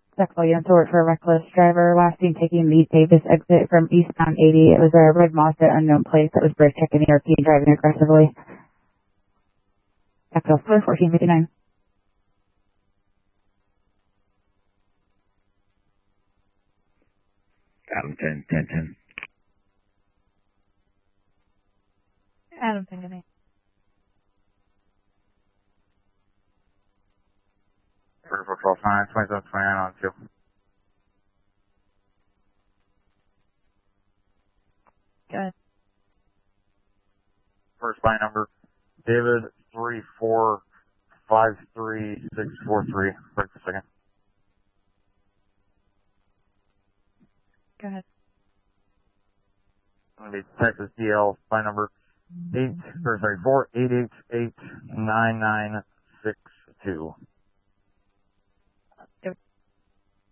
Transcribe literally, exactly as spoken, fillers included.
Sexual units alert for a reckless driver. Last seen taking the Davis exit from eastbound eighty. It was a red Mazda unknown plate that was brake checking the R P and driving aggressively. Echo fourteen fifty-nine. Adam ten, ten, ten. Adam ten, ten. thirty-four twelve nine, twenty-seven twenty-nine on two. Good. First line number, David three four five three six four three. Break for a second. Go ahead. Going to be Texas D L, line number eight, or sorry, four eight eight eight nine nine six two.